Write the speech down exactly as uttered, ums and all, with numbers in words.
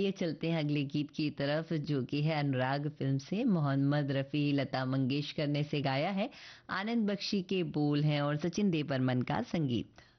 चलिए चलते हैं अगले गीत की तरफ, जो कि है अनुराग फिल्म से, मोहम्मद रफ़ी लता मंगेशकर ने इसे गाया है। आनंद बख्शी के बोल हैं और सचिन देव बर्मन का संगीत।